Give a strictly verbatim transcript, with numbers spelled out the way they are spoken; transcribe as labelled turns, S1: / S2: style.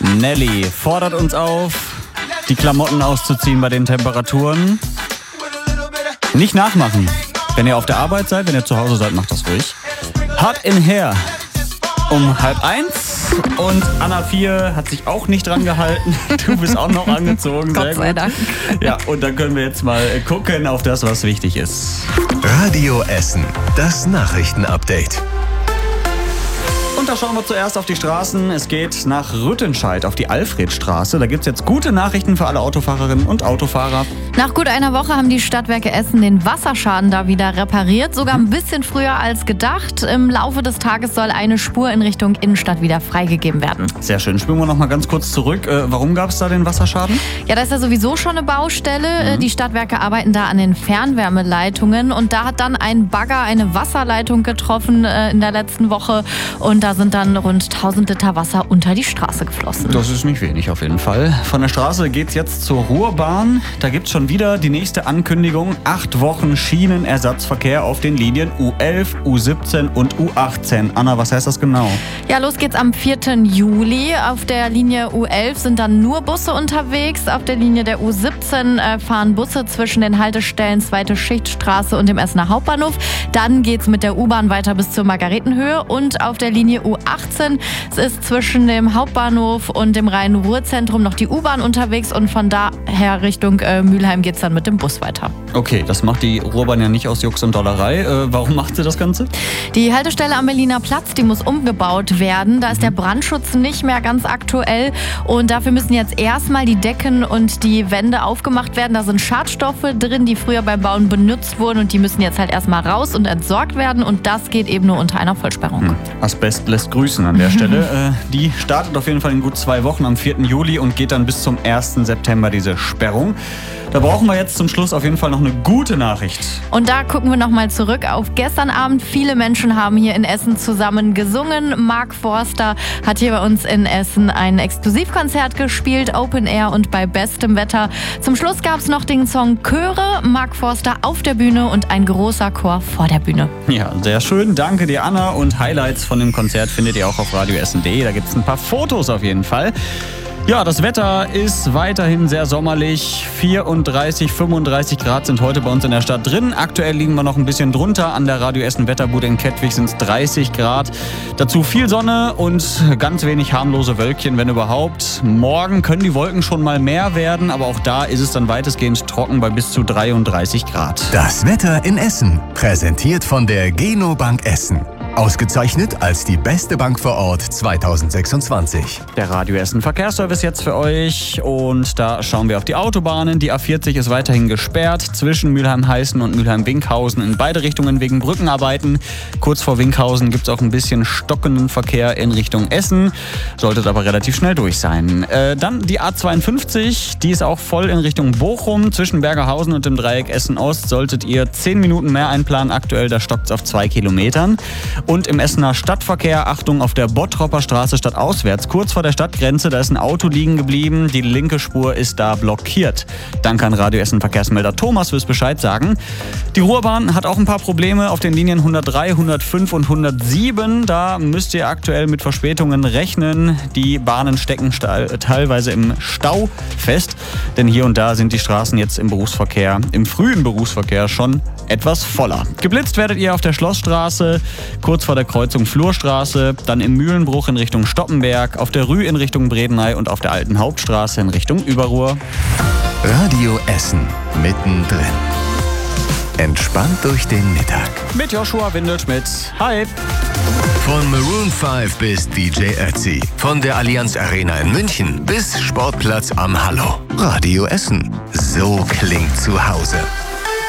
S1: Nelly fordert uns auf, die Klamotten auszuziehen bei den Temperaturen. Nicht nachmachen. Wenn ihr auf der Arbeit seid, wenn ihr zu Hause seid, macht das ruhig. Hard in Hair um halb eins und Anna vier hat sich auch nicht dran gehalten. Du bist auch noch angezogen.
S2: Gott sei Dank.
S1: Ja, und dann können wir jetzt mal gucken auf das, was wichtig ist.
S3: Radio Essen, das Nachrichtenupdate.
S1: Und da schauen wir zuerst auf die Straßen. Es geht nach Rüttenscheid auf die Alfredstraße. Da gibt es jetzt gute Nachrichten für alle Autofahrerinnen und Autofahrer.
S2: Nach gut einer Woche haben die Stadtwerke Essen den Wasserschaden da wieder repariert. Sogar ein bisschen früher als gedacht. Im Laufe des Tages soll eine Spur in Richtung Innenstadt wieder freigegeben werden.
S1: Sehr schön. Springen wir noch mal ganz kurz zurück. Äh, warum gab es da den Wasserschaden?
S2: Ja, da ist ja sowieso schon eine Baustelle. Mhm. Die Stadtwerke arbeiten da an den Fernwärmeleitungen. Und da hat dann ein Bagger eine Wasserleitung getroffen äh, in der letzten Woche. Und da sind dann rund tausend Liter Wasser unter die Straße geflossen.
S1: Das ist nicht wenig auf jeden Fall. Von der Straße geht's jetzt zur Ruhrbahn. Da gibt's schon wieder die nächste Ankündigung. Acht Wochen Schienenersatzverkehr auf den Linien U elf, U siebzehn und U achtzehn. Anna, was heißt das genau?
S2: Ja, los geht's am vierten Juli. Auf der Linie U elf sind dann nur Busse unterwegs. Auf der Linie der U siebzehn äh, fahren Busse zwischen den Haltestellen Zweite Schichtstraße und dem Essener Hauptbahnhof. Dann geht's mit der U-Bahn weiter bis zur Margaretenhöhe. Und auf der Linie U achtzehn es ist zwischen dem Hauptbahnhof und dem Rhein-Ruhr-Zentrum noch die U-Bahn unterwegs. Und von daher Richtung äh, Mülheim geht's dann mit dem Bus weiter.
S1: Okay, das macht die Ruhrbahn ja nicht aus Jux und Dollerei. Äh, warum macht sie das Ganze?
S2: Die Haltestelle am Berliner Platz, die muss umgebaut werden. Da ist der Brandschutz nicht mehr ganz aktuell. Und dafür müssen jetzt erstmal die Decken und die Wände aufgemacht werden. Da sind Schadstoffe drin, die früher beim Bauen benutzt wurden. Und die müssen jetzt halt erstmal raus und entsorgt werden. Und das geht eben nur unter einer Vollsperrung.
S1: Hm. Asbest lässt grüßen an der Stelle. äh, die startet auf jeden Fall in gut zwei Wochen am vierten Juli und geht dann bis zum ersten September, diese Sperrung. Da brauchen wir jetzt zum Schluss auf jeden Fall noch eine gute Nachricht.
S2: Und da gucken wir nochmal zurück auf gestern Abend. Viele Menschen haben hier in Essen zusammen gesungen. Mark Forster hat hier bei uns in Essen ein Exklusivkonzert gespielt, Open Air und bei bestem Wetter. Zum Schluss gab es noch den Song Chöre, Mark Forster auf der Bühne und ein großer Chor vor der Bühne.
S1: Ja, sehr schön. Danke dir, Anna. Und Highlights von dem Konzert findet ihr auch auf radio essen punkt de. Da gibt es ein paar Fotos auf jeden Fall. Ja, das Wetter ist weiterhin sehr sommerlich. vierunddreißig, fünfunddreißig Grad sind heute bei uns in der Stadt drin. Aktuell liegen wir noch ein bisschen drunter. An der Radio Essen Wetterbude in Kettwig sind es dreißig Grad. Dazu viel Sonne und ganz wenig harmlose Wölkchen, wenn überhaupt. Morgen können die Wolken schon mal mehr werden, aber auch da ist es dann weitestgehend trocken bei bis zu dreiunddreißig Grad.
S3: Das Wetter in Essen, präsentiert von der Geno Bank Essen. Ausgezeichnet als die beste Bank vor Ort zweitausendsechsundzwanzig.
S1: Der Radio Essen Verkehrsservice jetzt für euch und da schauen wir auf die Autobahnen. Die A vierzig ist weiterhin gesperrt zwischen Mülheim-Heißen und Mülheim-Winkhausen in beide Richtungen wegen Brückenarbeiten. Kurz vor Winkhausen gibt es auch ein bisschen stockenden Verkehr in Richtung Essen, solltet aber relativ schnell durch sein. Äh, dann die A zweiundfünfzig, die ist auch voll in Richtung Bochum. Zwischen Bergerhausen und dem Dreieck Essen-Ost solltet ihr zehn Minuten mehr einplanen. Aktuell, da stockt es auf zwei Kilometern. Und im Essener Stadtverkehr, Achtung, auf der Bottropper Straße stadtauswärts, kurz vor der Stadtgrenze, da ist ein Auto liegen geblieben. Die linke Spur ist da blockiert. Danke an Radio Essen Verkehrsmelder Thomas fürs Bescheid sagen. Die Ruhrbahn hat auch ein paar Probleme auf den Linien hundertdrei, hundertfünf und hundertsieben. Da müsst ihr aktuell mit Verspätungen rechnen. Die Bahnen stecken teilweise im Stau fest, denn hier und da sind die Straßen jetzt im Berufsverkehr, im frühen Berufsverkehr schon etwas voller. Geblitzt werdet ihr auf der Schlossstraße, kurz vor der Kreuzung Flurstraße, dann im Mühlenbruch in Richtung Stoppenberg, auf der Rü in Richtung Bredeney und auf der alten Hauptstraße in Richtung Überruhr.
S3: Radio Essen, mittendrin. Entspannt durch den Mittag.
S1: Mit Joshua Windelschmidt. Hi!
S3: Von Maroon fünf bis D J Ötzi. Von der Allianz Arena in München bis Sportplatz am Hallo. Radio Essen. So klingt zu Hause.